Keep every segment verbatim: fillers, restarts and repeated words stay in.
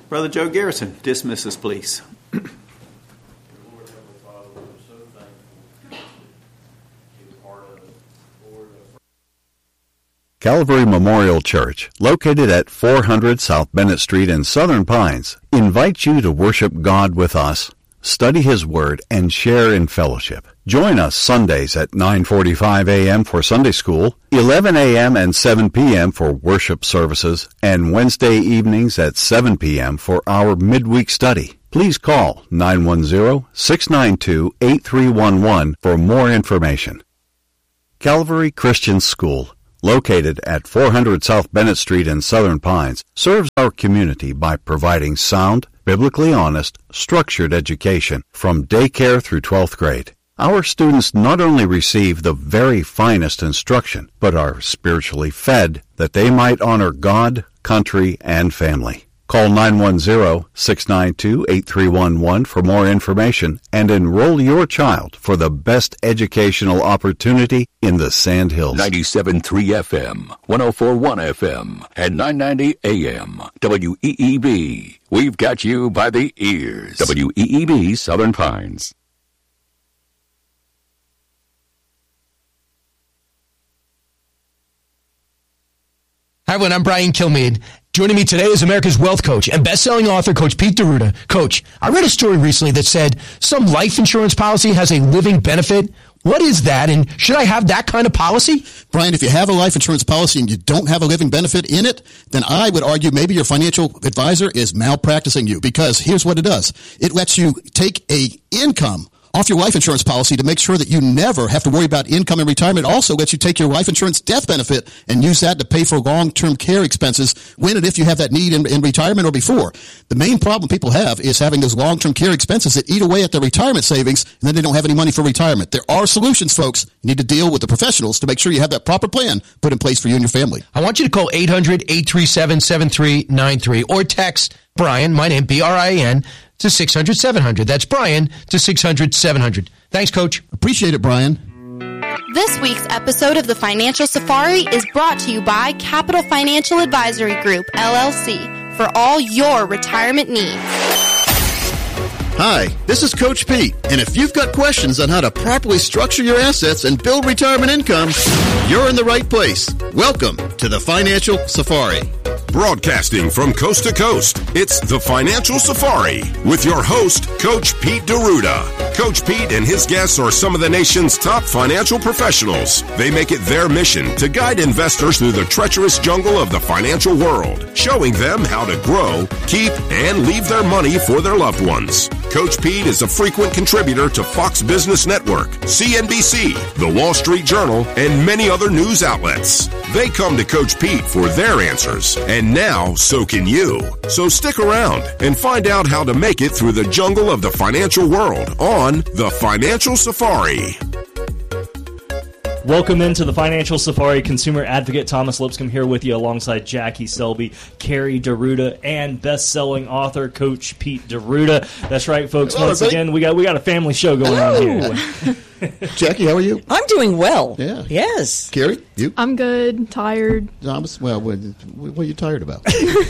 Brother Joe Garrison, dismiss us, please. Calvary Memorial Church, located at four hundred South Bennett Street in Southern Pines, invites you to worship God with us, study His Word, and share in fellowship. Join us Sundays at nine forty-five a.m. for Sunday School, eleven a.m. and seven p.m. for worship services, and Wednesday evenings at seven p.m. for our midweek study. Please call nine one zero, six nine two, eight three one one for more information. Calvary Christian School, located at four hundred South Bennett Street in Southern Pines, serves our community by providing sound, biblically honest, structured education from daycare through twelfth grade. Our students not only receive the very finest instruction, but are spiritually fed that they might honor God, country, and family. Call nine one zero, six nine two, eight three one one for more information and enroll your child for the best educational opportunity in the Sand Hills. ninety-seven point three F M, one oh four point one F M, and nine ninety A M. W E E B. We've got you by the ears. W E E B Southern Pines. Hi, everyone. I'm Brian Kilmeade. Joining me today is America's Wealth Coach and best-selling author, Coach Pete D'Arruda. Coach, I read a story recently that said some life insurance policy has a living benefit. What is that, and should I have that kind of policy? Brian, if you have a life insurance policy and you don't have a living benefit in it, then I would argue maybe your financial advisor is malpracticing you, because here's what it does. It lets you take a income off your life insurance policy to make sure that you never have to worry about income in retirement. It also lets you take your life insurance death benefit and use that to pay for long-term care expenses when and if you have that need in, in retirement or before. The main problem people have is having those long-term care expenses that eat away at their retirement savings, and then they don't have any money for retirement. There are solutions, folks. You need to deal with the professionals to make sure you have that proper plan put in place for you and your family. I want you to call eight hundred, eight three seven, seven three nine three or text Brian, my name, B R I N, to six hundred, seven hundred. That's Brian to six hundred, seven hundred. Thanks, Coach. Appreciate it, Brian. This week's episode of the Financial Safari is brought to you by Capital Financial Advisory Group, L L C, for all your retirement needs. Hi, this is Coach Pete, and if you've got questions on how to properly structure your assets and build retirement income, you're in the right place. Welcome to the Financial Safari. Broadcasting from coast to coast, it's the Financial Safari with your host, Coach Pete D'Arruda. Coach Pete and his guests are some of the nation's top financial professionals. They make it their mission to guide investors through the treacherous jungle of the financial world, showing them how to grow, keep, and leave their money for their loved ones. Coach Pete is a frequent contributor to Fox Business Network, C N B C, The Wall Street Journal, and many other news outlets. They come to Coach Pete for their answers, and now so can you. So stick around and find out how to make it through the jungle of the financial world on The Financial Safari. Welcome into the Financial Safari. Consumer advocate Thomas Lipscomb here with you alongside Jackie Selby, Carrie D'Arruda, and best-selling author Coach Pete D'Arruda. That's right, folks. Hello, Once everybody. again, we got we got a family show going Hello. on here. Jackie, how are you? I'm doing well. Yeah. Yes. Carrie, you? I'm good, tired. Thomas, well, what, what are you tired about?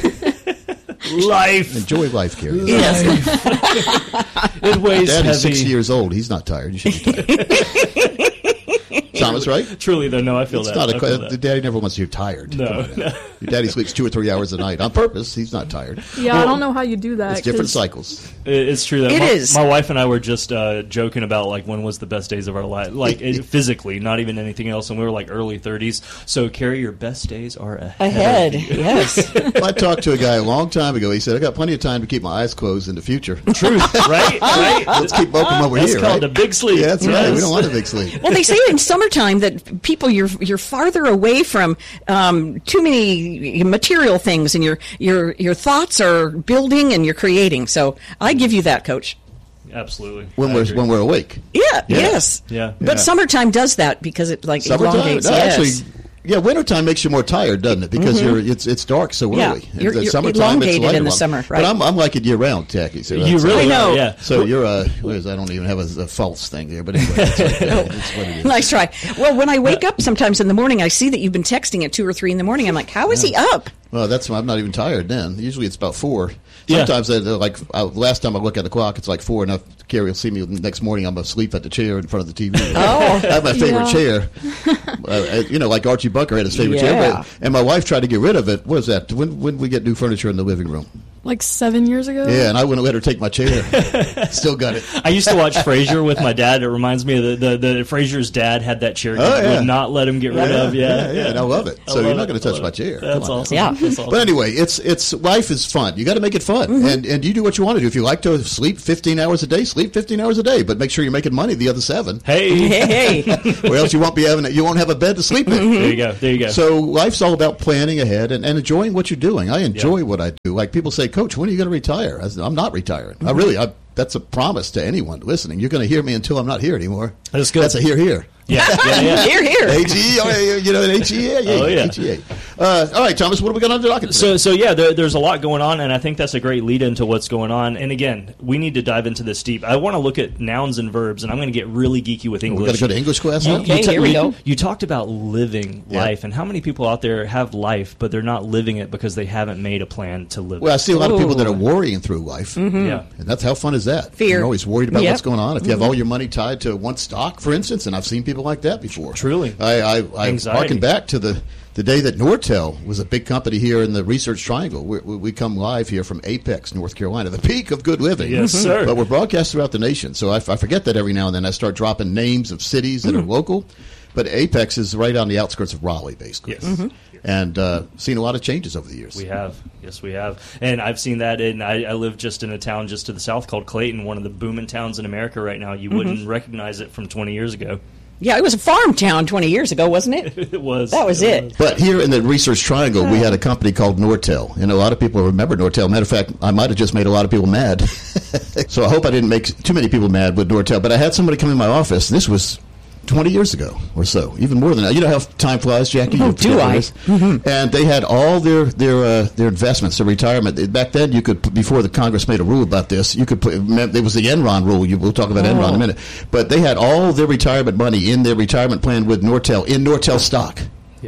Life. Enjoy life, Carrie. Yes. It weighs Daddy's heavy. six years old. He's not tired. You should be tired. Thomas, right? Truly, though, no, I feel It's that. not I feel a, that. the daddy never wants you tired. No, Come on now. no. Your daddy sleeps two or three hours a night on purpose. He's not tired. Yeah, Well, I don't know how you do that. It's different 'cause cycles. It- It's true that It my, is. my wife and I were just uh, joking about like when was the best days of our life, like it, physically, not even anything else, and we were like early thirties. So, Carrie, your best days are ahead. Ahead. of you. Yes. I talked to a guy a long time ago. He said, I got plenty of time to keep my eyes closed in the future. Truth, right? Right. Let's keep open over That's here, called right? a big sleep. Yeah, that's right. Yes. We don't want a big sleep. Well, they say in summertime that people you're you're farther away from um, too many material things, and your your your thoughts are building and you're creating. So I give you that, Coach. Absolutely. When I we're agree. when we're awake. Yeah. Yeah. Yes. Yeah. But Yeah. summertime does that because it like Summertime, elongates. no, Yes. actually, yeah, wintertime makes you more tired, doesn't it? Because you're it's it's dark so Yeah, early. you're- The you're summertime, it's elongated lighter in the long. summer, But right. I'm I'm like it year round, Jackie. So You that's- really I know. are, yeah. So you're uh, what is, I don't even have a, a false thing there, but anyway, that's, like, that. That's what it is. Nice try. Well, when I wake up sometimes in the morning, I see that you've been texting at two or three in the morning. I'm like, how is he up? Well, that's I'm not even tired then. Usually it's about four. Yeah. Sometimes, uh, like uh, last time I look at the clock, it's like four. And if Carrie will see me the next morning, I'm asleep at the chair in front of the T V. Oh, I have my favorite yeah. chair. uh, you know, like Archie Bunker had his favorite Yeah. chair. But, and my wife tried to get rid of it. What was that? When when did we get new furniture in the living room? Like seven years ago? Yeah, and I wouldn't let her take my chair. Still got it. I used to watch Frasier with my dad. It reminds me of the, the, the Frasier's dad had that chair. Oh, yeah. Would not let him get rid Yeah, of. Yeah, yeah, yeah, and I love it. I So love you're not it. going to I touch love my it. chair. That's Come on. awesome. Yeah. That's awesome. But anyway, it's it's life is fun. You got to make it fun, Mm-hmm. and and you do what you want to do. If you like to sleep fifteen hours a day, sleep fifteen hours a day. But make sure you're making money the other seven, Hey, Hey, hey. or else you won't be having you won't have a bed to sleep in. there you go. There you go. So life's all about planning ahead and, and enjoying what you're doing. I enjoy what I do. Like people say, Coach, when are you going to retire? I said, I'm not retiring. I really, I, that's a promise to anyone listening. You're going to hear me until I'm not here anymore. That's good. That's a hear, hear. yeah, yeah, yeah. Here, here. H E, oh, yeah, you know, H E A. Oh, yeah. H E A. Uh, all right, Thomas, what are we going on to talk about? So, so yeah, there, there's a lot going on, and I think that's a great lead into what's going on. And again, we need to dive into this deep. I want to look at nouns and verbs, and I'm going to get really geeky with English. we got to go to English class now? Okay, You ta- here we you- go. You talked about living Yeah. life, and how many people out there have life, but they're not living it because they haven't made a plan to live Well, I it. see a lot of people that are Ooh. worrying through life. Yeah. And that's how fun is that? Fear. You're always worried about Yep. what's going on. If you have all your money tied to one stock, for instance, and I've seen people like that before. Truly. I, I, I Anxiety. harken back to the, the day that Nortel was a big company here in the Research Triangle. We, we, we come live here from Apex, North Carolina, the peak of good living. Yes, Mhm. sir. But we're broadcast throughout the nation. So I, I forget that every now and then. I start dropping names of cities that are local. But Apex is right on the outskirts of Raleigh, basically. Yes. And uh, seen a lot of changes over the years. We have. Yes, we have. And I've seen that in, I, I live just in a town just to the south called Clayton, one of the booming towns in America right now. You wouldn't recognize it from twenty years ago. Yeah, it was a farm town twenty years ago, wasn't it? It was. That was it. But here in the Research Triangle, we had a company called Nortel. And a lot of people remember Nortel. Matter of fact, I might have just made a lot of people mad. So I hope I didn't make too many people mad with Nortel. But I had somebody come in my office. This was twenty years ago or so, even more than that. You know how time flies, Jackie? Oh, You do forget I? this. And they had all their their uh, their investments, their retirement. Back then, you could, before the Congress made a rule about this, you could put, there was the Enron rule. You, we'll talk about Oh. Enron in a minute. But they had all their retirement money in their retirement plan with Nortel, in Nortel stock.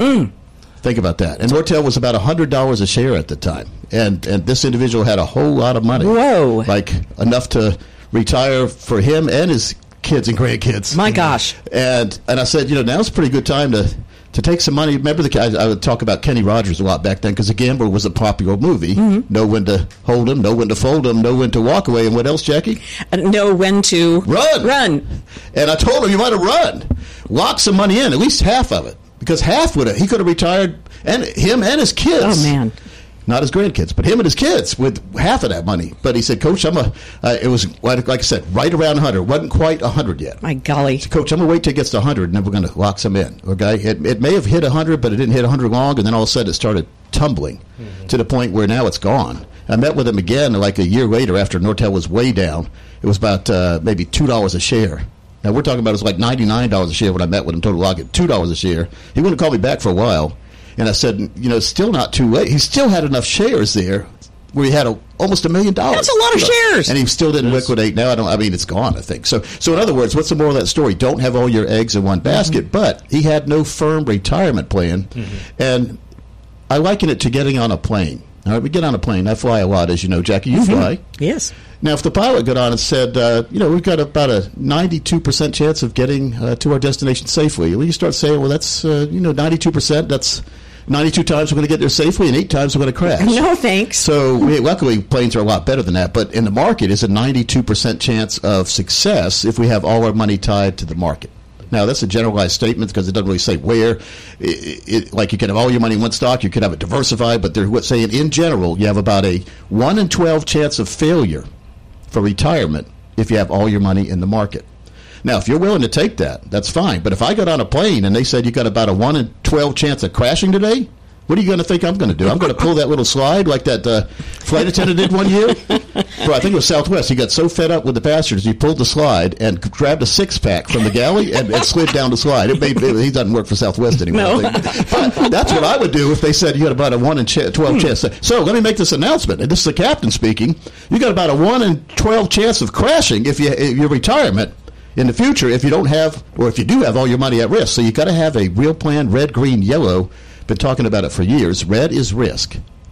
Think about that. And Nortel was about one hundred dollars a share at the time. And and this individual had a whole lot of money. Whoa. Like enough to retire for him and his kids and grandkids. My gosh. And and I said, you know, now's a pretty good time to, to take some money. Remember, the I, I would talk about Kenny Rogers a lot back then because The Gambler was a popular movie. Mm-hmm. Know when to hold him, know when to fold him, know when to walk away. And what else, Jackie? Uh, know when to Run. Run. And I told him, you might have run. Lock some money in, at least half of it. Because half would have, he could have retired, and him and his kids. Oh, man. Not his grandkids, but him and his kids with half of that money. But he said, Coach, I'm a, uh, it was, like I said, right around one hundred. Wasn't quite one hundred yet. My golly. Coach, I'm going to wait till it gets to one hundred, and then we're going to lock some in. Okay? It, it may have hit one hundred, but it didn't hit one hundred long, and then all of a sudden it started tumbling mm-hmm. to the point where now it's gone. I met with him again like a year later after Nortel was way down. It was about uh, maybe two dollars a share. Now, we're talking about it was like ninety-nine dollars a share when I met with him, total lock it, two dollars a share. He wouldn't call me back for a while. And I said, you know, still not too late. He still had enough shares there where he had a, almost a million dollars. That's a lot of shares. And he still didn't liquidate. Now, I don't. I mean, it's gone, I think. So, so in other words, what's the moral of that story? Don't have all your eggs in one basket. Mm-hmm. But he had no firm retirement plan. Mm-hmm. And I liken it to getting on a plane. All right, we get on a plane. I fly a lot, as you know, Jackie. You Mm-hmm. fly. Yes. Now, if the pilot got on and said, uh, you know, we've got about a ninety-two percent chance of getting uh, to our destination safely, well, you start saying, well, that's, uh, you know, ninety-two percent, that's ninety-two times we're going to get there safely and eight times we're going to crash. No, thanks. So, we, luckily, planes are a lot better than that. But in the market, it's a ninety-two percent chance of success if we have all our money tied to the market. Now, that's a generalized statement because it doesn't really say where. It, it, like you can have all your money in one stock, you can have it diversified, but they're saying in general you have about a one in twelve chance of failure for retirement if you have all your money in the market. Now, if you're willing to take that, that's fine. But if I got on a plane and they said you got about a one in twelve chance of crashing today, what are you going to think I'm going to do? I'm going to pull that little slide like that uh, flight attendant did one year? For, I think it was Southwest. He got so fed up with the passengers, he pulled the slide and grabbed a six-pack from the galley and, and slid down the slide. It made, it, he doesn't work for Southwest anymore. No. I think. But that's what I would do if they said you had about a one in twelve chance. So let me make this announcement. And this is the captain speaking. You got about a one in twelve chance of crashing if, you, if your retirement in the future if you don't have, or if you do have all your money at risk. So you got to have a real plan, red, green, yellow. Been talking about it for years. Red is risk.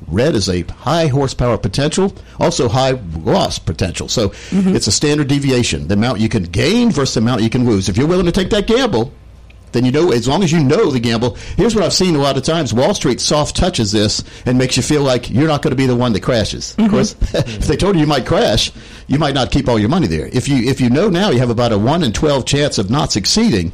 Red is a high horsepower potential, also high loss potential. So mm-hmm. it's a standard deviation, the amount you can gain versus the amount you can lose. If you're willing to take that gamble, then you know, as long as you know the gamble. Here's what I've seen a lot of times. Wall Street soft touches this and makes you feel like you're not going to be the one that crashes. Mm-hmm. Of course, if they told you you might crash, you might not keep all your money there. If you if you know now you have about a one in twelve chance of not succeeding,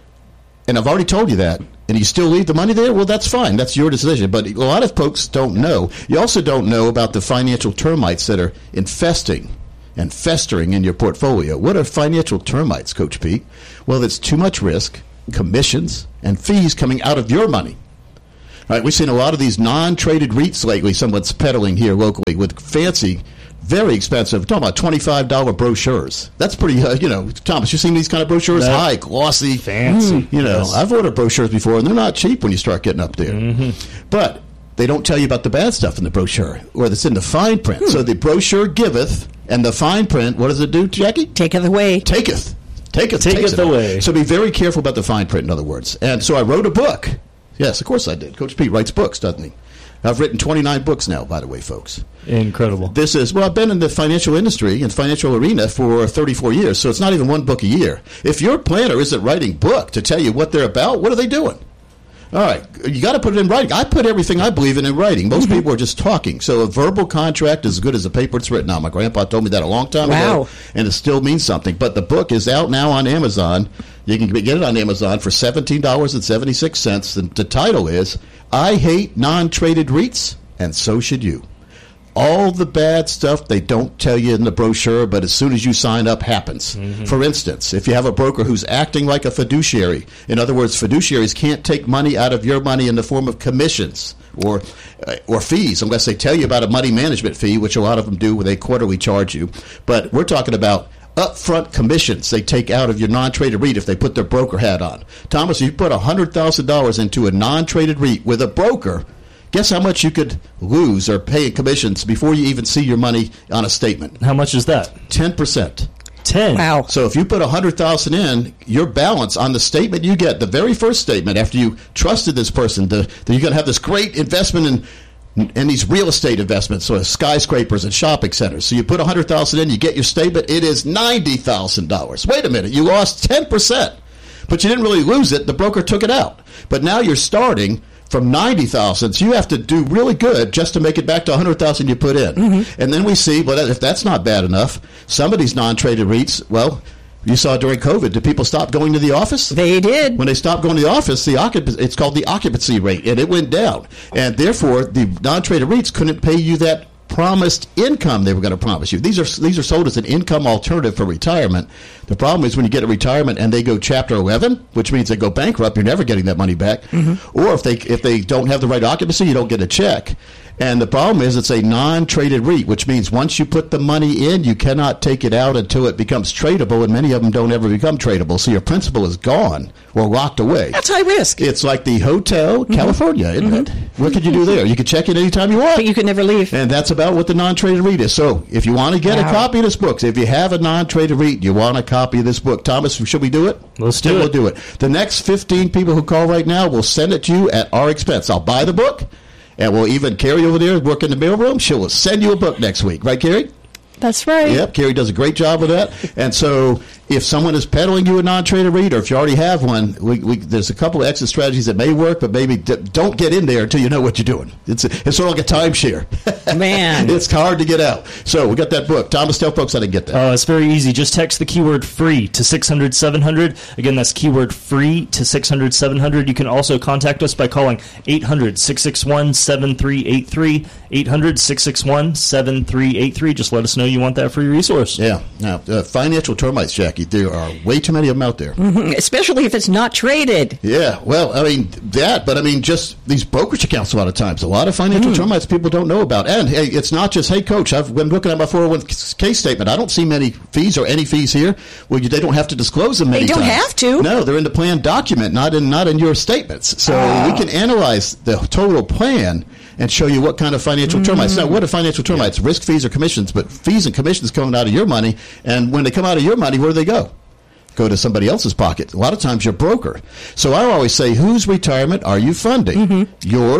and I've already told you that, and you still leave the money there, well, that's fine. That's your decision. But a lot of folks don't know. You also don't know about the financial termites that are infesting and festering in your portfolio. What are financial termites, Coach Pete? Well, it's too much risk, commissions, and fees coming out of your money. All right, we've seen a lot of these non-traded REITs lately, someone's peddling here locally with fancy, very expensive, I'm talking about twenty-five dollars brochures. That's pretty, uh, you know, Thomas, you've seen these kind of brochures? That High, glossy. Fancy. Mm, you know, yes. I've ordered brochures before, and they're not cheap when you start getting up there. Mm-hmm. But they don't tell you about the bad stuff in the brochure, or that's in the fine print. Hmm. So the brochure giveth, and the fine print, what does it do, Jackie? Taketh away. Taketh. Taketh, Take takes it it away. So be very careful about the fine print, in other words. And so I wrote a book. Yes, of course I did. Coach Pete writes books, doesn't he? I've written twenty-nine books now, by the way, folks. Incredible. This is, well, I've been in the financial industry and financial arena for thirty-four years, so it's not even one book a year. If your planner isn't writing book to tell you what they're about, what are they doing? All right, you got to put it in writing. I put everything I believe in in writing. Most mm-hmm. people are just talking. So a verbal contract is as good as the paper it's written on. My grandpa told me that a long time wow. ago, and it still means something. But the book is out now on Amazon. You can get it on Amazon for seventeen dollars and seventy-six cents. And the title is, I Hate Non-Traded REITs, and So Should You. All the bad stuff they don't tell you in the brochure, but as soon as you sign up, happens. Mm-hmm. For instance, if you have a broker who's acting like a fiduciary, in other words, fiduciaries can't take money out of your money in the form of commissions or uh, or fees, unless they tell you about a money management fee, which a lot of them do where they quarterly charge you. But we're talking about upfront commissions they take out of your non-traded REIT if they put their broker hat on. Thomas, if you put one hundred thousand dollars into a non-traded REIT with a broker, guess how much you could lose or pay in commissions before you even see your money on a statement? How much is that? ten percent. ten Wow. So if you put one hundred thousand dollars in, your balance on the statement you get, the very first statement after you trusted this person, to, that you're going to have this great investment in and these real estate investments, so skyscrapers and shopping centers. So you put one hundred thousand dollars in, you get your statement, it is ninety thousand dollars. Wait a minute, you lost ten percent. But you didn't really lose it, the broker took it out. But now you're starting from ninety thousand dollars, so you have to do really good just to make it back to one hundred thousand dollars you put in. Mm-hmm. And then we see, well, if that's not bad enough, some of these non-traded REITs, well, you saw during COVID, did people stop going to the office? They did. When they stopped going to the office, the occup- it's called the occupancy rate, and it went down. And therefore, the non-traded REITs couldn't pay you that promised income they were going to promise you. These are these are sold as an income alternative for retirement. The problem is when you get a retirement and they go Chapter eleven, which means they go bankrupt, you're never getting that money back. Mm-hmm. Or if they if they don't have the right occupancy, you don't get a check. And the problem is it's a non-traded REIT, which means once you put the money in, you cannot take it out until it becomes tradable, and many of them don't ever become tradable. So your principal is gone or locked away. That's high risk. It's like the Hotel California, mm-hmm. isn't mm-hmm. it? What could you do there? You could check it anytime you want. But you could never leave. And that's about what the non-traded REIT is. So if you want to get wow. a copy of this book, if you have a non-traded REIT, you want a copy of this book. Thomas, should we do it? Let's do then it. We'll do it. The next fifteen people who call right now, we'll send it to you at our expense. I'll buy the book. And we'll even Carrie over there work in the mailroom. She will send you a book next week. Right, Carrie? That's right. Yep, Carrie does a great job with that. And so if someone is peddling you a non-traded REIT, or if you already have one, we, we, there's a couple of exit strategies that may work, but maybe d- don't get in there until you know what you're doing. It's it's sort of like a timeshare. Man. It's hard to get out. So we got that book. Thomas, tell folks how to get that. Oh, it's very easy. Just text the keyword free to six hundred seven hundred. Again, that's keyword free to six hundred seven hundred. You can also contact us by calling eight hundred, six six one, seven three eight three. eight hundred, six six one, seven three eight three. Just let us know you want that free resource. Yeah. Now, uh, financial termites, Jackie, there are way too many of them out there. Mm-hmm. Especially if it's not traded. Yeah. Well, I mean, that, but I mean, just these brokerage accounts a lot of times. A lot of financial mm. termites people don't know about. And, hey, it's not just, hey, Coach, I've been looking at my four oh one k statement. I don't see many fees or any fees here. Well, you, they don't have to disclose them many times. They don't times. have to. No, they're in the plan document, not in not in your statements. So oh. we can analyze the total plan and show you what kind of financial mm. termites. Now, what are financial termites? Yeah. Risk fees or commissions, but fees and commissions coming out of your money. And when they come out of your money, where do they go? Go to somebody else's pocket. A lot of times your broker. So I always say, whose retirement are you funding? Mm-hmm. Yours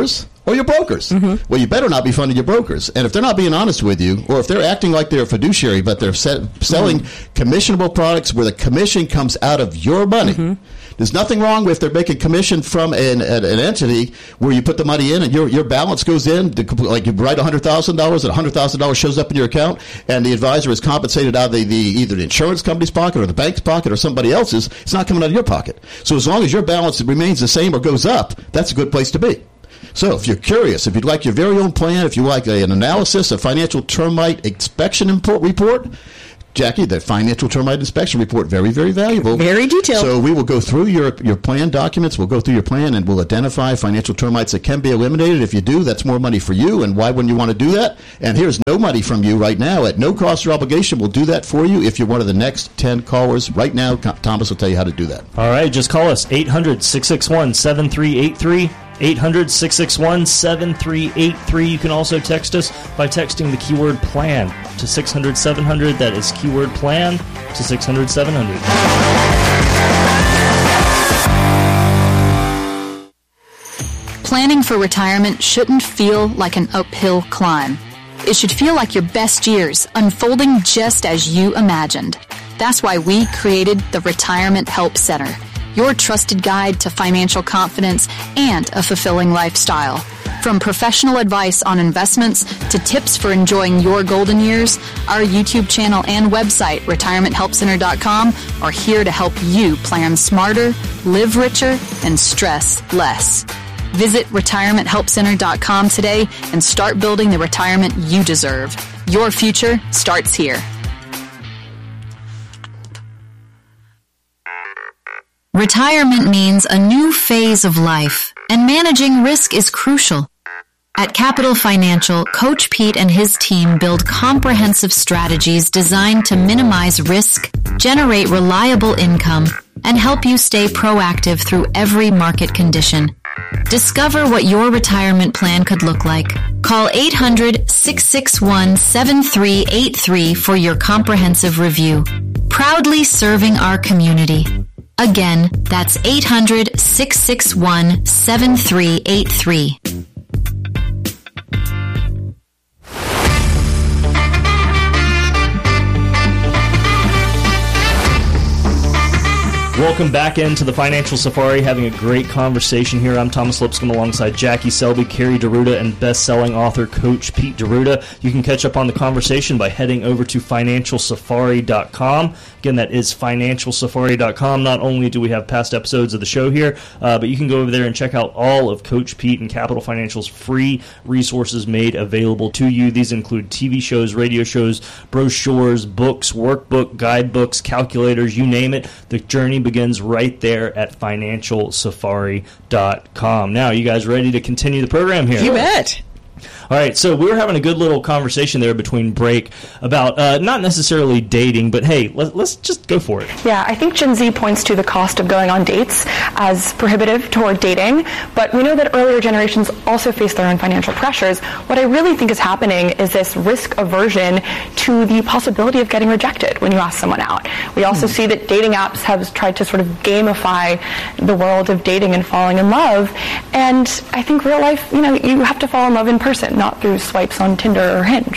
or your brokers. Mm-hmm. Well, you better not be funding your brokers. And if they're not being honest with you, or if they're acting like they're a fiduciary, but they're set, selling mm-hmm. commissionable products where the commission comes out of your money, mm-hmm. there's nothing wrong with they're making commission from an, an, an entity where you put the money in and your your balance goes in, like you write one hundred thousand dollars and one hundred thousand dollars shows up in your account, and the advisor is compensated out of the, the either the insurance company's pocket or the bank's pocket or somebody else's. It's not coming out of your pocket. So as long as your balance remains the same or goes up, that's a good place to be. So if you're curious, if you'd like your very own plan, if you like a, an analysis, a financial termite inspection import report, Jackie, the financial termite inspection report, very, very valuable. Very detailed. So we will go through your, your plan documents. We'll go through your plan, and we'll identify financial termites that can be eliminated. If you do, that's more money for you, and why wouldn't you want to do that? And here's no money from you right now. At no cost or obligation, we'll do that for you if you're one of the next ten callers. Right now, Thomas will tell you how to do that. All right, just call us, eight hundred, six six one, seven three eight three. eight hundred, six six one, seven three eight three. You can also text us by texting the keyword plan to six hundred, seven hundred. That is keyword plan to six hundred, seven hundred. Planning for retirement shouldn't feel like an uphill climb. It should feel like your best years, unfolding just as you imagined. That's why we created the Retirement Help Center, your trusted guide to financial confidence and a fulfilling lifestyle. From professional advice on investments to tips for enjoying your golden years, our YouTube channel and website, retirement help center dot com, are here to help you plan smarter, live richer, and stress less. Visit retirement help center dot com today and start building the retirement you deserve. Your future starts here. Retirement means a new phase of life, and managing risk is crucial. At Capital Financial, Coach Pete and his team build comprehensive strategies designed to minimize risk, generate reliable income, and help you stay proactive through every market condition. Discover what your retirement plan could look like. Call eight hundred, six six one, seven three eight three for your comprehensive review. Proudly serving our community. Again, that's eight hundred, six six one, seven three eight three. Welcome back into the Financial Safari, having a great conversation here. I'm Thomas Lipscomb alongside Jackie Selby, Carrie DeRuda, and best-selling author Coach Pete DeRuda. You can catch up on the conversation by heading over to financial safari dot com. Again, that is financial safari dot com. Not only do we have past episodes of the show here, uh, but you can go over there and check out all of Coach Pete and Capital Financial's free resources made available to you. These include T V shows, radio shows, brochures, books, workbook, guidebooks, calculators, you name it. The journey begins right there at financial safari dot com. Now, you guys ready to continue the program here? You bet. All right, so we were having a good little conversation there between break about uh, not necessarily dating, but hey, let, let's just go for it. Yeah, I think Gen Z points to the cost of going on dates as prohibitive toward dating, but we know that earlier generations also face their own financial pressures. What I really think is happening is this risk aversion to the possibility of getting rejected when you ask someone out. We also hmm. see that dating apps have tried to sort of gamify the world of dating and falling in love, and I think real life, you know, you have to fall in love in person, not through swipes on Tinder or Hinge.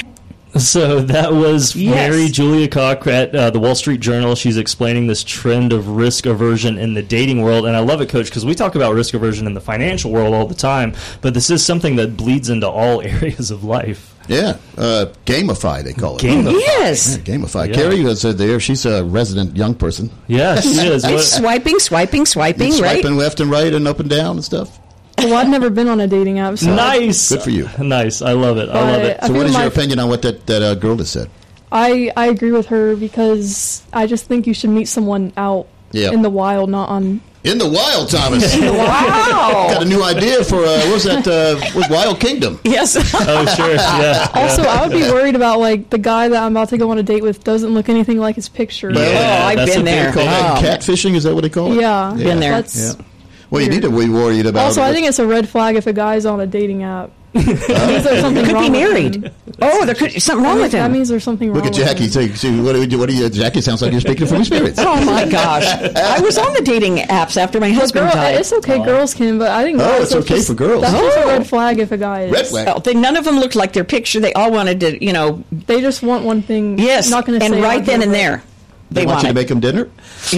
So that was yes. Mary Julia Koch at uh, the Wall Street Journal. She's explaining this trend of risk aversion in the dating world. And I love it, Coach, because we talk about risk aversion in the financial world all the time, but this is something that bleeds into all areas of life. Yeah, uh, gamify, they call it. Gamify. Yes. Yeah, gamify. Yeah. Carrie was uh, there. She's a resident young person. Yes, she is. It's What- swiping, swiping, swiping, It's right? swiping left and right and up and down and stuff. Well, I've never been on a dating app, so Nice. Good for you. Nice. I love it. I love it. I So feel what is my- your opinion on what that, that uh, girl just said? I I agree with her because I just think you should meet someone out Yeah. in the wild, not on. In the wild, Thomas. Wow. Got a new idea for, uh, what was that, uh, was Wild Kingdom. Yes. Oh, sure. Yeah. Also, yeah. I would be worried about like the guy that I'm about to go on a date with doesn't look anything like his picture. Yeah, Oh, I've that's been a big there. Call that Oh. catfishing, is that what they call it? Yeah, Been there. That's Yeah. Well, you need to be worried about Also, it. I think it's a red flag if a guy's on a dating app. means there's something could wrong be with married. him. Oh, there could something wrong that with means, him. That means there's something wrong Look at with Jackie. him. So, so what, do you, what do you, Jackie, sounds like you're speaking from experience. Oh, my gosh. I was on the dating apps after my husband Girl, died. it's okay, girls can, but I think Oh, guys, it's that's okay just- for girls. That's just a Oh. red flag if a guy is. Red flag. Well, they, none of them looked like their picture. They all wanted to, you know. They just want one thing. Yes, not gonna and say right out then here, and but- there. They, They want you to wanted. make them dinner?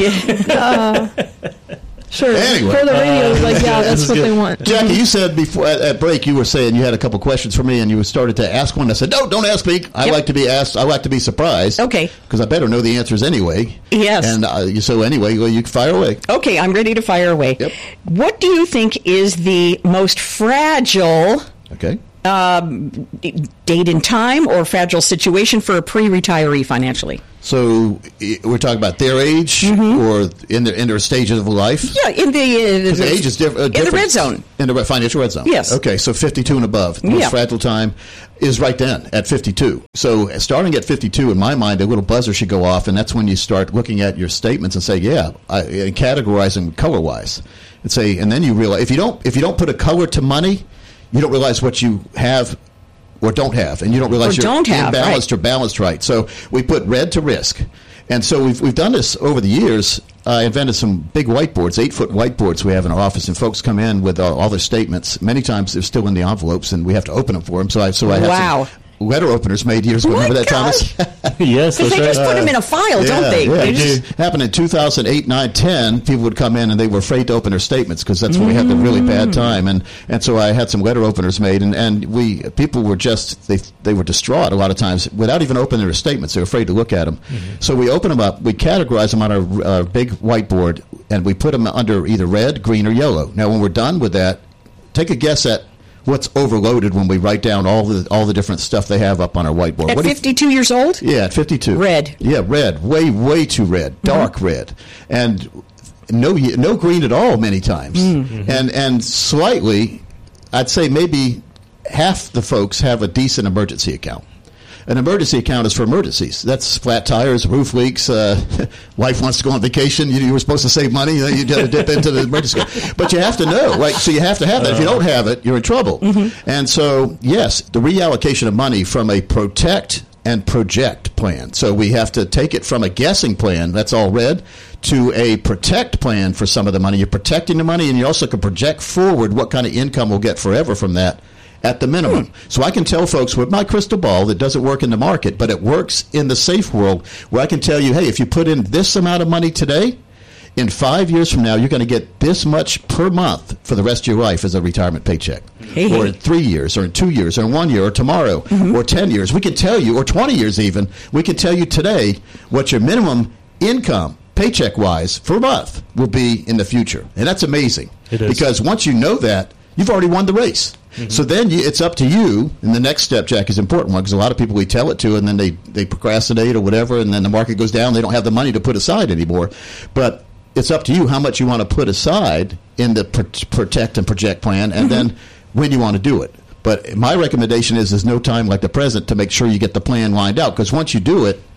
Yeah. Uh, sure. Anyway. For the radio, like, yeah, that's what they want. Jackie, you said before at, at break, you were saying you had a couple questions for me, and you started to ask one. I said, no, don't ask me. I Yep. like to be asked. I like to be surprised. Okay. Because I better know the answers anyway. Yes. And uh, so anyway, well, you can fire away. Okay, I'm ready to fire away. Yep. What do you think is the most fragile Okay. um, date in time or fragile situation for a pre-retiree financially? So i- we're talking about their age or in their in their stages of life? Yeah, in the, uh, The age is diff- uh, in the different. red zone. In the re- financial red zone. Yes. Okay, so fifty-two and above. The most Yeah. fragile time is right then at fifty-two. So starting at fifty-two, in my mind, a little buzzer should go off, and that's when you start looking at your statements and say, yeah, I, and categorizing color-wise. And say, and then you realize if you don't if you don't put a color to money, you don't realize what you have or don't have, and you don't realize Or you're don't have, imbalanced right. or balanced right. So we put red to risk. And so we've, we've done this over the years. I invented some big whiteboards, eight-foot whiteboards we have in our office, and folks come in with uh, all their statements. Many times they're still in the envelopes, and we have to open them for them. So I, so I have Wow. some letter openers made years ago. Oh, Remember my that, Thomas? Yes, Because that's they right. just put them in a file, don't Yeah, they? Yeah, They it just- happened in two thousand eight, nine, ten. People would come in and they were afraid to open their statements because that's when we had the really bad time. And, and so I had some letter openers made, and, and we people were just they they were distraught a lot of times without even opening their statements. They were afraid to look at them. So we open them up, we categorize them on our uh, big whiteboard, and we put them under either red, green, or yellow. Now, when we're done with that, take a guess at what's overloaded when we write down all the all the different stuff they have up on our whiteboard. At What do you- fifty-two years old? yeah, at fifty-two. Red. Yeah, red. Way, way too red. Dark red. And no no green at all many times. And and slightly, I'd say maybe half the folks have a decent emergency account. An emergency account is for emergencies. That's flat tires, roof leaks, uh, wife wants to go on vacation. You, you were supposed to save money. You, know, you got to dip into the emergency account. But you have to know, right? So you have to have that. If you don't have it, you're in trouble. And so, yes, the reallocation of money from a protect and project plan. So we have to take it from a guessing plan, that's all red, to a protect plan for some of the money. You're protecting the money, and you also can project forward what kind of income we'll get forever from that at the minimum. Hmm. So I can tell folks with my crystal ball that doesn't work in the market, but it works in the safe world, where I can tell you, hey, if you put in this amount of money today, in five years from now, you're going to get this much per month for the rest of your life as a retirement paycheck. Hey. Or in three years, or in two years, or in one year, or tomorrow, mm-hmm. or ten years. We can tell you, or twenty years even, we can tell you today what your minimum income, paycheck-wise, for a month will be in the future. And that's amazing. It is. Because once you know that, you've already won the race. Mm-hmm. So then you, it's up to you, and the next step, Jack, is an important one, because a lot of people we tell it to, and then they, they procrastinate or whatever, and then the market goes down, they don't have the money to put aside anymore. But it's up to you how much you want to put aside in the pr- protect and project plan, and mm-hmm. then when you want to do it. But my recommendation is there's no time like the present to make sure you get the plan lined out, because once you do it,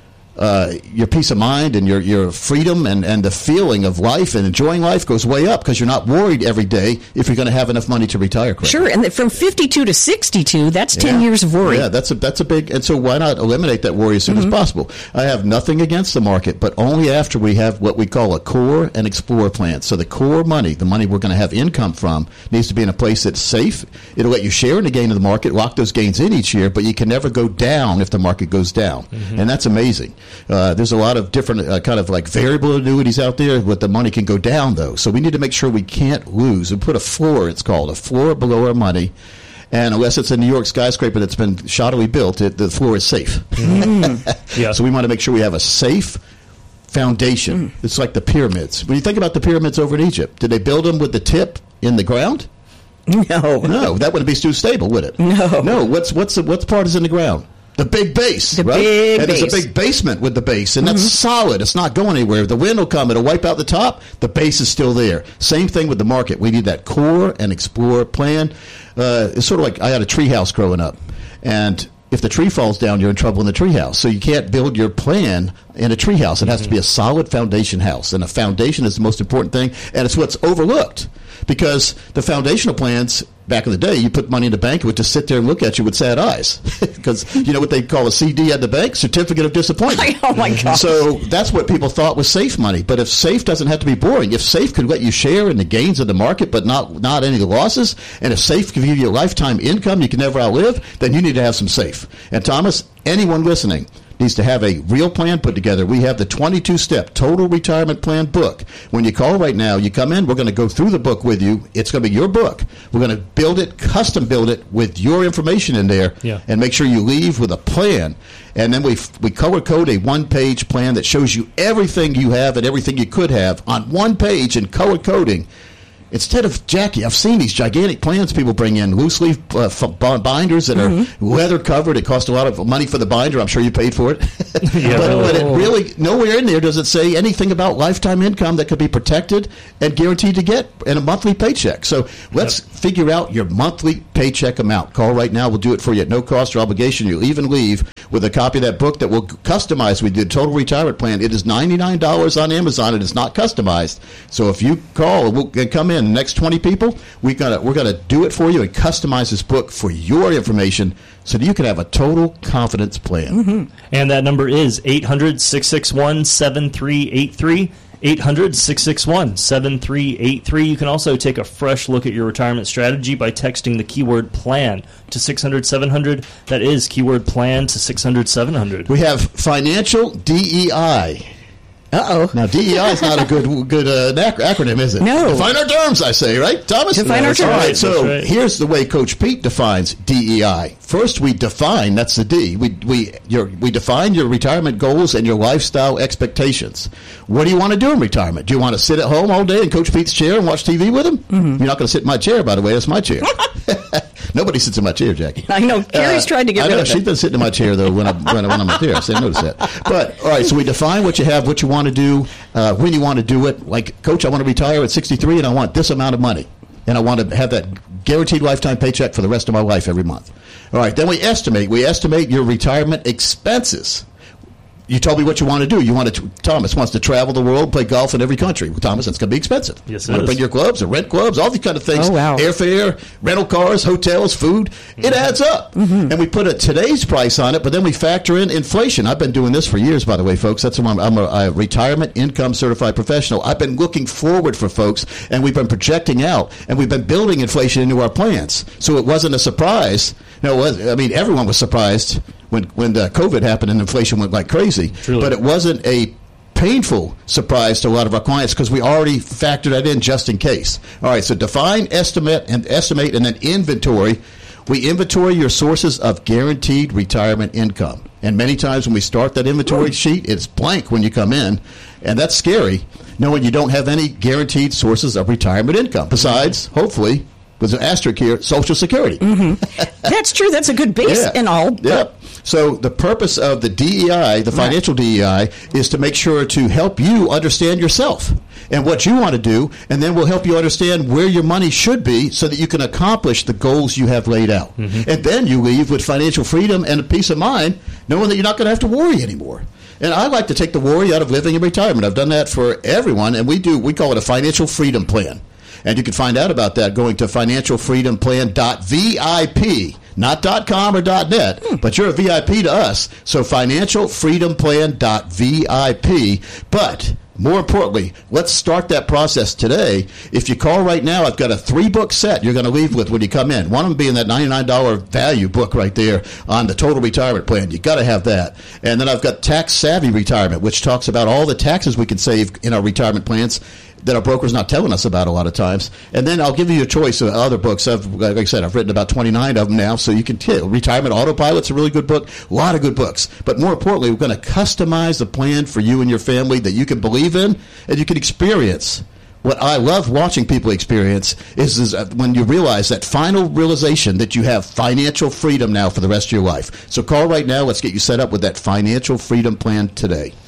uh, your peace of mind and your, your freedom and, and the feeling of life and enjoying life goes way up, because you're not worried every day if you're going to have enough money to retire correctly. Sure, and from fifty-two to sixty-two, that's ten Yeah. years of worry. Yeah, that's a that's a big, and so why not eliminate that worry as soon Mm-hmm. as possible? I have nothing against the market, but only after we have what we call a core and explore plan. So the core money, the money we're going to have income from, needs to be in a place that's safe. It'll let you share in the gain of the market, lock those gains in each year, but you can never go down if the market goes down, mm-hmm. and that's amazing. Uh, there's a lot of different uh, kind of like variable annuities out there, but the money can go down though. So we need to make sure we can't lose. We put a floor, it's called a floor below our money. And unless it's a New York skyscraper that's been shoddily built, it, the floor is safe. Mm. Yeah. So we want to make sure we have a safe foundation. Mm. It's like the pyramids. When you think about the pyramids over in Egypt, did they build them with the tip in the ground? No. No, that wouldn't be too stable, would it? No. No. What's what's the, what part is in the ground? The big base, the right? big and base. there's a big basement with the base, and Mm-hmm. that's solid. It's not going anywhere. The wind will come. It'll wipe out the top. The base is still there. Same thing with the market. We need that core and explore plan. Uh, it's sort of like I had a tree house growing up, and if the tree falls down, you're in trouble in the tree house. So you can't build your plan in a tree house. It has mm-hmm. to be a solid foundation house, and a foundation is the most important thing, and it's what's overlooked. Because the foundational plans back in the day, you put money in the bank, it would just sit there and look at you with sad eyes. Because you know what they call a C D at the bank? Certificate of Disappointment. Oh, my God. So that's what people thought was safe money. But if safe doesn't have to be boring, if safe could let you share in the gains of the market but not, not any losses, and if safe can give you a lifetime income you can never outlive, then you need to have some safe. And Thomas, anyone listening needs to have a real plan put together. We have the twenty-two step Total Retirement Plan book. When you call right now, you come in, we're going to go through the book with you. It's going to be your book. We're going to build it, custom build it with your information in there, yeah. and make sure you leave with a plan. And then we we color code a one-page plan that shows you everything you have and everything you could have on one page in color coding. Instead of, Jackie, I've seen these gigantic plans people bring in, loose leaf uh, f- binders that mm-hmm. are leather covered. It costs a lot of money for the binder. I'm sure you paid for it. yeah. but, but it really, nowhere in there does it say anything about lifetime income that could be protected and guaranteed to get in a monthly paycheck. So let's yep. figure out your monthly paycheck amount. Call right now. We'll do it for you at no cost or obligation. You'll even leave with a copy of that book that we'll customize with the Total Retirement Plan. It is ninety-nine dollars on Amazon. It is not customized. So if you call we'll, and come in, the next twenty people, we gonna, we're going to do it for you and customize this book for your information so that you can have a total confidence plan. Mm-hmm. And that number is eight hundred, six six one, seven three eight three. eight hundred, six six one, seven three eight three. You can also take a fresh look at your retirement strategy by texting the keyword PLAN to six hundred, seven hundred. That is keyword PLAN to six hundred, seven hundred. We have financial D E I. Uh-oh. Now, D E I is not a good good uh, ac- acronym, is it? No. Define our terms, I say, right, Thomas? Define no, our terms. All right, so right. here's the way Coach Pete defines D E I. First, we define, that's the D, we we your, we define your retirement goals and your lifestyle expectations. What do you want to do in retirement? Do you want to sit at home all day in Coach Pete's chair and watch T V with him? Mm-hmm. You're not going to sit in my chair, by the way. That's my chair. Nobody sits in my chair, Jackie. I know. Carrie's uh, tried to get I rid know, of it. She's been sitting in my chair, though, when, I, when, when I'm up there. So I notice that. But, all right, so we define what you have, what you want to do, uh, when you want to do it. Like, Coach, I want to retire at sixty-three, and I want this amount of money. And I want to have that guaranteed lifetime paycheck for the rest of my life every month. All right, then we estimate. We estimate your retirement expenses. You told me what you want to do. You want to, Thomas wants to travel the world, play golf in every country. Well, Thomas, that's going to be expensive. Yes, you want to bring your clubs or rent clubs, all these kind of things. Oh, wow. Airfare, rental cars, hotels, food. Mm-hmm. It adds up. Mm-hmm. And we put a today's price on it, but then we factor in inflation. I've been doing this for years, by the way, folks. That's why I'm, I'm a, a retirement income certified professional. I've been looking forward for folks, and we've been projecting out, and we've been building inflation into our plans. So it wasn't a surprise. No, it was, I mean, everyone was surprised when when the COVID happened and inflation went like crazy. Truly. But it wasn't a painful surprise to a lot of our clients because we already factored that in just in case. All right, so define, estimate, and estimate, and then inventory. We inventory your sources of guaranteed retirement income. And many times when we start that inventory sheet, it's blank when you come in, and that's scary, knowing you don't have any guaranteed sources of retirement income. Besides, hopefully, with an asterisk here, Social Security. Mm-hmm. That's true. That's a good base yeah. and all. Yeah. So the purpose of the D E I, the financial D E I, is to make sure to help you understand yourself and what you want to do, and then we'll help you understand where your money should be so that you can accomplish the goals you have laid out. Mm-hmm. And then you leave with financial freedom and a peace of mind, knowing that you're not going to have to worry anymore. And I like to take the worry out of living in retirement. I've done that for everyone, and we do. We call it a financial freedom plan. And you can find out about that going to financial freedom plan dot V I P, not .com or .net, hmm. but you're a V I P to us. So financial freedom plan dot V I P. But more importantly, let's start that process today. If you call right now, I've got a three-book set you're going to leave with when you come in. One of them being that ninety-nine dollars value book right there on the Total Retirement Plan. You got to have that. And then I've got Tax Savvy Retirement, which talks about all the taxes we can save in our retirement plans that our broker's not telling us about a lot of times. And then I'll give you a choice of other books. I've, like I said, I've written about twenty-nine of them now, so you can tell. Retirement Autopilot's a really good book. A lot of good books. But more importantly, we're going to customize a plan for you and your family that you can believe in and you can experience. What I love watching people experience is, is when you realize that final realization that you have financial freedom now for the rest of your life. So call right now. Let's get you set up with that financial freedom plan today.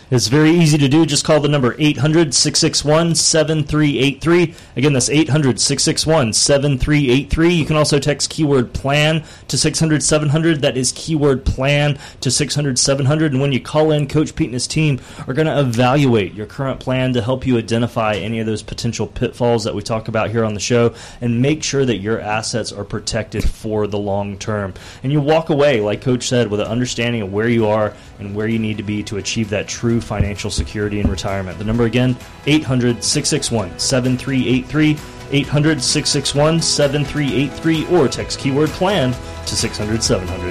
It's very easy to do. Just call the number eight hundred, six six one, seven three eight three. Again, that's eight hundred, six six one, seven three eight three. You can also text keyword PLAN to six hundred, seven hundred. That is keyword PLAN to six hundred, seven hundred. And when you call in, Coach Pete and his team are going to evaluate your current plan to help you identify any of those potential pitfalls that we talk about here on the show and make sure that your assets are protected for the long term. And you walk away, like Coach said, with an understanding of where you are and where you need to be to achieve that true financial security in retirement. The number again, eight hundred, six six one, seven three eight three, eight hundred, six six one, seven three eight three, or text keyword PLAN to six hundred, seven hundred.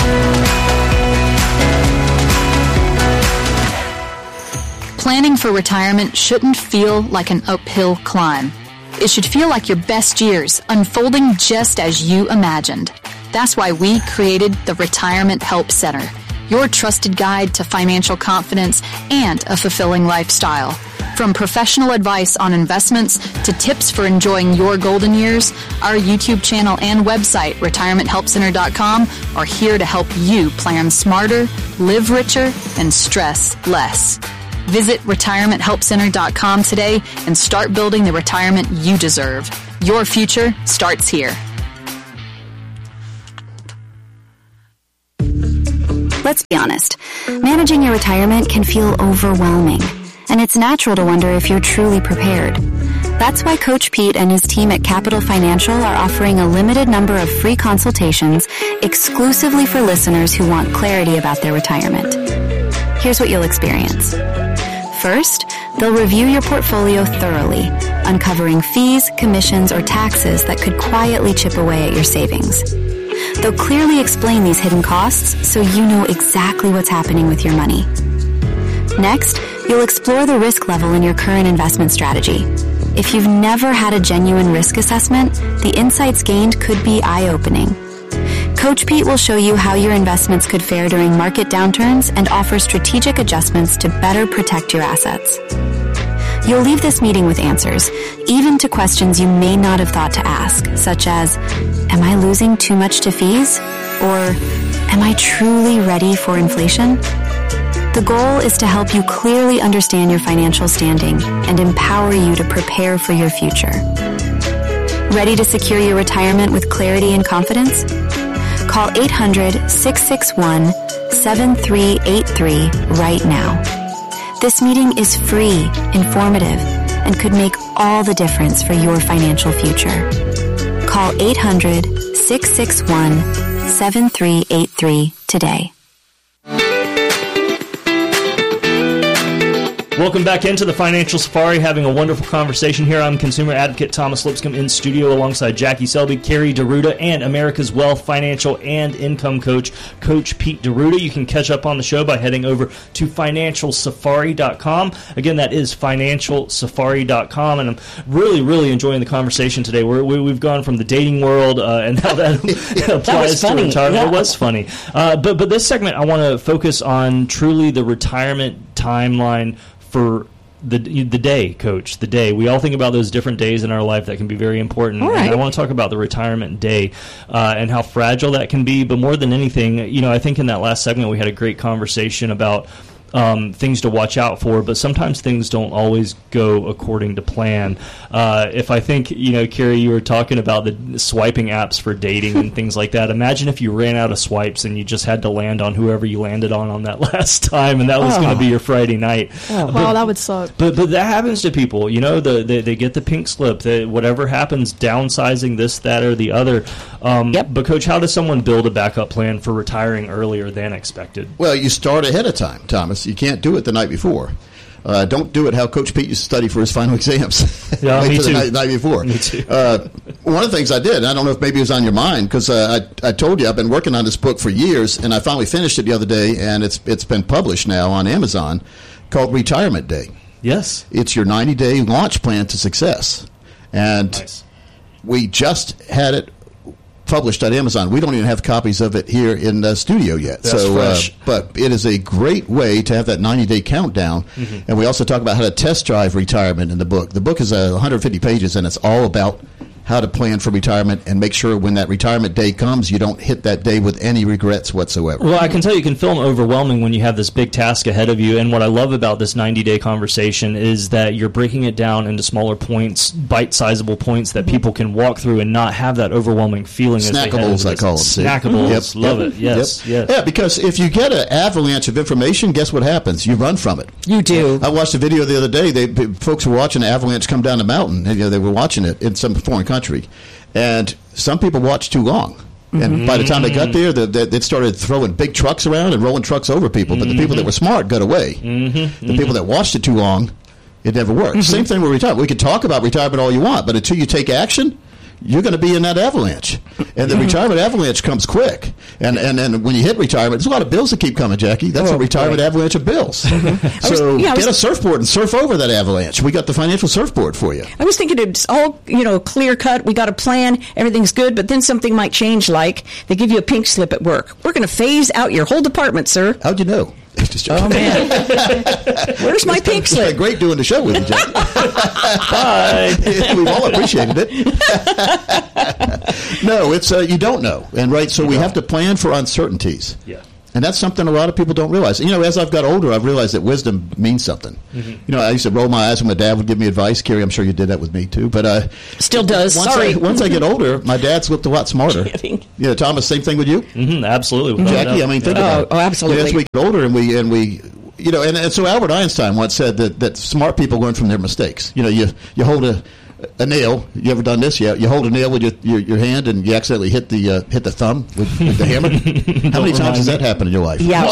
Planning for retirement shouldn't feel like an uphill climb. It should feel like your best years, unfolding just as you imagined. That's why we created the Retirement Help Center, your trusted guide to financial confidence and a fulfilling lifestyle. From professional advice on investments to tips for enjoying your golden years, our YouTube channel and website, retirement help center dot com, are here to help you plan smarter, live richer, and stress less. Visit retirement help center dot com today and start building the retirement you deserve. Your future starts here. Let's be honest, managing your retirement can feel overwhelming, and it's natural to wonder if you're truly prepared. That's why Coach Pete and his team at Capital Financial are offering a limited number of free consultations exclusively for listeners who want clarity about their retirement. Here's what you'll experience. First, they'll review your portfolio thoroughly, uncovering fees, commissions, or taxes that could quietly chip away at your savings. They'll clearly explain these hidden costs so you know exactly what's happening with your money. Next, you'll explore the risk level in your current investment strategy. If you've never had a genuine risk assessment, the insights gained could be eye-opening. Coach Pete will show you how your investments could fare during market downturns and offer strategic adjustments to better protect your assets. You'll leave this meeting with answers, even to questions you may not have thought to ask, such as, am I losing too much to fees? Or, am I truly ready for inflation? The goal is to help you clearly understand your financial standing and empower you to prepare for your future. Ready to secure your retirement with clarity and confidence? Call eight hundred, six six one, seven three eight three right now. This meeting is free, informative, and could make all the difference for your financial future. Call eight hundred, six six one, seven three eight three today. Welcome back into the Financial Safari, having a wonderful conversation here. I'm consumer advocate Thomas Lipscomb in studio alongside Jackie Selby, Carrie DeRuda, and America's Wealth Financial and Income Coach, Coach Pete DeRuda. You can catch up on the show by heading over to financial safari dot com. Again, that is financial safari dot com, and I'm really, really enjoying the conversation today. We're, we, we've gone from the dating world, uh, and how that applies that to retirement. Yeah. It was funny. Uh, but, but this segment, I want to focus on truly the retirement timeline for the the day, Coach, the day. We all think about those different days in our life that can be very important. All right. And I want to talk about the retirement day uh, and how fragile that can be. But more than anything, you know, I think in that last segment we had a great conversation about Um, things to watch out for, but sometimes things don't always go according to plan. Uh, if I think, you know, Carrie, you were talking about the swiping apps for dating and things like that. Imagine if you ran out of swipes and you just had to land on whoever you landed on on that last time, and that was Oh. going to be your Friday night. Oh. But- Wow, that would suck. But but that happens to people, you know. The, they they get the pink slip. They, whatever happens, downsizing this, that, or the other. Um, yep. But Coach, how does someone build a backup plan for retiring earlier than expected? Well, you start ahead of time, Thomas. You can't do it the night before. Uh, don't do it how Coach Pete used to study for his final exams. Yeah, Wait me till too. the night, night before. Me too. Uh, one of the things I did, and I don't know if maybe it was on your mind, because uh, I, I told you I've been working on this book for years, and I finally finished it the other day, and it's it's been published now on Amazon, called Retirement Day. Yes. It's your ninety-day launch plan to success. And Nice. we just had it published on Amazon. We don't even have copies of it here in the studio yet. That's so, fresh. Uh, but it is a great way to have that ninety-day countdown. Mhm. And we also talk about how to test drive retirement in the book. The book is uh, one hundred fifty pages, and it's all about how to plan for retirement and make sure when that retirement day comes, you don't hit that day with any regrets whatsoever. Well, I can tell you, it can feel overwhelming when you have this big task ahead of you. And what I love about this ninety-day conversation is that you're breaking it down into smaller points, bite-sizable points that people can walk through and not have that overwhelming feeling. Snackables, as they I call them. Snackables. Yep. Love yep. it. Yes. Yep. Yes. Yeah, because if you get an avalanche of information, guess what happens? You run from it. You do. I watched a video the other day. They folks were watching an avalanche come down the mountain. And, you know, they were watching it in some foreign country. And some people watched too long. Mm-hmm. And by the time they got there, the, the, they started throwing big trucks around and rolling trucks over people. But mm-hmm. the people that were smart got away. Mm-hmm. The mm-hmm. people that watched it too long, it never worked. Mm-hmm. Same thing with retirement. We can talk about retirement all you want, but until you take action, you're going to be in that avalanche. And the mm-hmm. retirement avalanche comes quick. And, and and when you hit retirement, there's a lot of bills that keep coming, Jackie. That's oh, a retirement right. avalanche of bills. Mm-hmm. So was, yeah, get was, a surfboard and surf over that avalanche. We got the financial surfboard for you. I was thinking it's all, you know, clear cut. We got a plan. Everything's good. But then something might change, like they give you a pink slip at work. We're going to phase out your whole department, sir. How'd you know? Oh, man. Where's my pink it's slip? Been great doing the show with you, Jack. Bye. We've all appreciated it. No, it's uh, you don't know. And right, so you we don't. have to plan for uncertainties. Yeah. And that's something a lot of people don't realize. You know, as I've got older, I've realized that wisdom means something. Mm-hmm. You know, I used to roll my eyes when my dad would give me advice. Carrie, I'm sure you did that with me, too. But uh, still does. Once Sorry. I, once I get older, my dad's looked a lot smarter. Kidding. You know, Thomas, same thing with you? Mm-hmm, absolutely. Jackie, I mean, think oh, about it. Oh, absolutely. You know, as we get older and we... And we You know, and, and so Albert Einstein once said that, that smart people learn from their mistakes. You know, you, you hold a, a nail. You ever done this? You, you hold a nail with your, your, your hand and you accidentally hit the uh, hit the thumb with, with the hammer. How many times has that happened in your life? Yeah.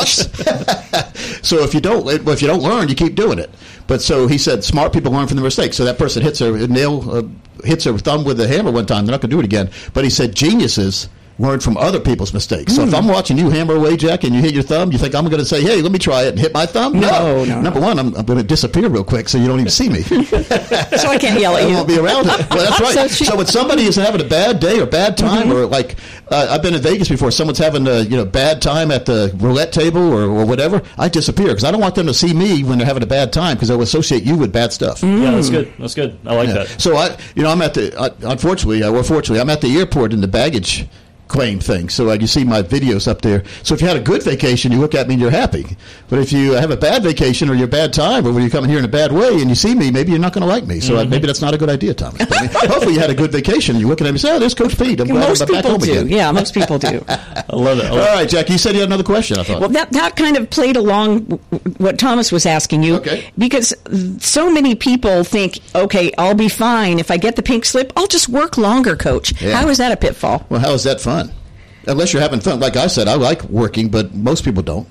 So if you don't if you don't learn, you keep doing it. But so he said, smart people learn from their mistakes. So that person hits a nail, uh, hits a thumb with a hammer one time. They're not going to do it again. But he said, geniuses learn from other people's mistakes. Mm. So if I'm watching you hammer away, Jack, and you hit your thumb, you think I'm going to say, hey, let me try it and hit my thumb? No, no. no Number no. one, I'm, I'm going to disappear real quick so you don't even see me. So I can't yell at you. I won't be around it. Well, that's right. So, she- so when somebody is having a bad day or bad time, mm-hmm. or like uh, I've been in Vegas before, someone's having a you know bad time at the roulette table or, or whatever, I disappear because I don't want them to see me when they're having a bad time because they'll associate you with bad stuff. Mm. Yeah, that's good. That's good. I like yeah. that. So I, you know, I'm at the uh, unfortunately, uh, or fortunately, I'm at the airport in the baggage claim thing. So uh, you see my videos up there. So if you had a good vacation, you look at me and you're happy. But if you have a bad vacation or your bad time or when you come in here in a bad way and you see me, maybe you're not going to like me. So mm-hmm. uh, maybe that's not a good idea, Thomas. But, I mean, hopefully you had a good vacation. You look at me and say, oh, there's Coach Pete. I'm glad most I'm back people home do. again. Yeah, most people do. I love it. I love All right, Jack, you said you had another question, I thought. Well, that, that kind of played along what Thomas was asking you. Okay. Because so many people think, okay, I'll be fine. If I get the pink slip, I'll just work longer, Coach. Yeah. How is that a pitfall? Well, how is that fun? Unless you're having fun. Like I said, I like working, but most people don't.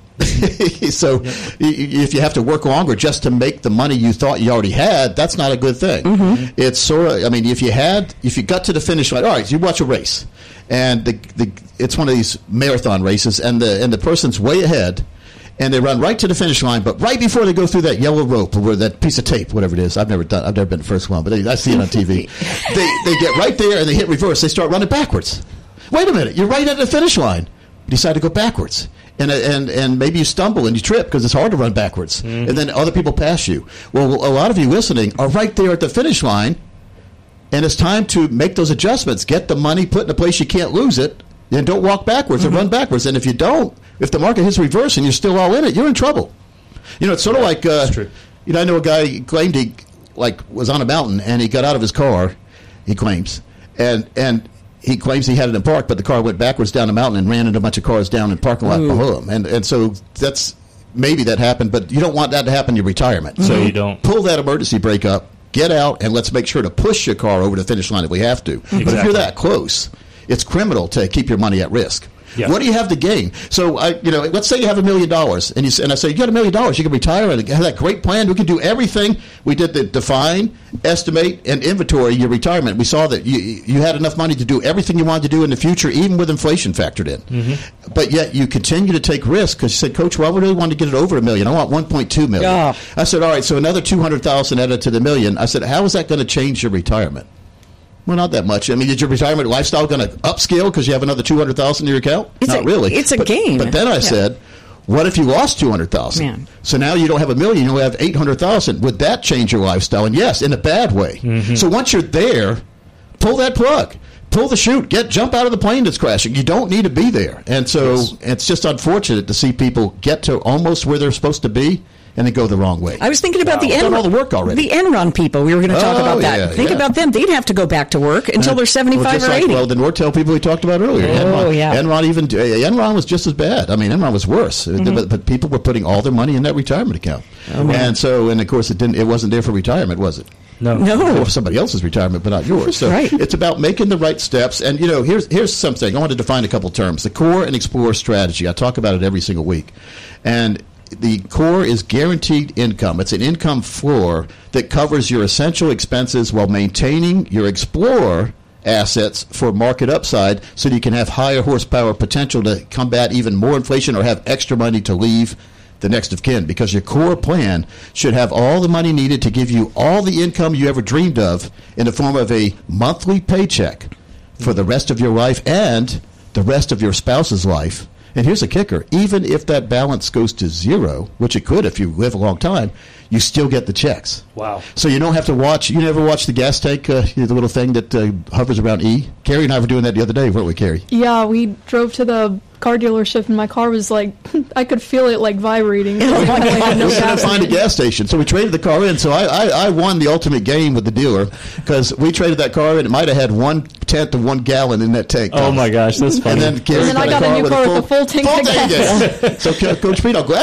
So yep. if you have to work longer just to make the money you thought you already had, that's not a good thing. Mm-hmm. It's sort of, I mean, if you had, if you got to the finish line, all right, you watch a race, and the, the it's one of these marathon races, and the and the person's way ahead, and they run right to the finish line, but right before they go through that yellow rope or that piece of tape, whatever it is, I've never done, I've never been the first one, but they, I see it on T V. they they get right there and they hit reverse. They start running backwards. Wait a minute, you're right at the finish line. You decide to go backwards. And and and maybe you stumble and you trip because it's hard to run backwards. Mm-hmm. And then other people pass you. Well, a lot of you listening are right there at the finish line, and it's time to make those adjustments. Get the money, put in a place you can't lose it, and don't walk backwards mm-hmm. or run backwards. And if you don't, if the market hits reverse and you're still all in it, you're in trouble. You know, it's sort of like, uh, you know, I know a guy he claimed he like was on a mountain and he got out of his car, he claims, and and he claims he had it in park, but the car went backwards down the mountain and ran into a bunch of cars down in the parking lot below him. And and so that's maybe that happened, but you don't want that to happen in your retirement. Mm-hmm. So you don't. Pull that emergency brake up, get out, and let's make sure to push your car over the finish line if we have to. Exactly. But if you're that close, it's criminal to keep your money at risk. Yeah. What do you have to gain? So, I, you know, let's say you have a million dollars, and you and I say you got a million dollars, you can retire and have that great plan. We can do everything we did to define, estimate, and inventory your retirement. We saw that you you had enough money to do everything you wanted to do in the future, even with inflation factored in. Mm-hmm. But yet you continue to take risks because you said, Coach, well, I really want to get it over a million. I want one point two million. Oh. I said, all right, so another two hundred thousand added to the million. I said, how is that going to change your retirement? Well, not that much. I mean, is your retirement lifestyle going to upscale because you have another two hundred thousand dollars in your account? It's not a, really. It's a but, game. But then I yeah. said, what if you lost two hundred thousand dollars? So now you don't have a million, you only have eight hundred thousand dollars. Would that change your lifestyle? And yes, in a bad way. Mm-hmm. So once you're there, pull that plug. Pull the chute. Get jump out of the plane that's crashing. You don't need to be there. And so yes. it's just unfortunate to see people get to almost where they're supposed to be and then go the wrong way. I was thinking about wow. the Enron, done all the work already. The Enron people. We were going to talk oh, about that. Yeah, Think yeah. about them. They'd have to go back to work until uh, they're seventy-five well, or like, eighty. Well, the Nortel people we talked about earlier. Oh, Enron, yeah. Enron even uh, Enron was just as bad. I mean, Enron was worse. Mm-hmm. But, but people were putting all their money in that retirement account. Oh, and so, and of course, it didn't. It wasn't there for retirement, was it? No, no, for somebody else's retirement, but not yours. So right. it's about making the right steps. And you know, here's here's something I want to define a couple terms: the core and explore strategy. I talk about it every single week, and the core is guaranteed income. It's an income floor that covers your essential expenses while maintaining your explorer assets for market upside, so that you can have higher horsepower potential to combat even more inflation or have extra money to leave the next of kin, because your core plan should have all the money needed to give you all the income you ever dreamed of in the form of a monthly paycheck for the rest of your life and the rest of your spouse's life. And here's a kicker. Even if that balance goes to zero, which it could if you live a long time, you still get the checks. Wow. So you don't have to watch. You never watch the gas tank, uh, the little thing that uh, hovers around E? Carrie and I were doing that the other day, weren't we, Carrie? Yeah, we drove to the car dealership, and my car was like, I could feel it like vibrating. So we no couldn't find a gas station, so we traded the car in. So I, I, I won the ultimate game with the dealer, because we traded that car in. It might have had one tenth of one gallon in that tank. Oh my gosh, that's funny. And then, and then I got a new car with a full tank. Full tank. So, Coach Pete, I'm glad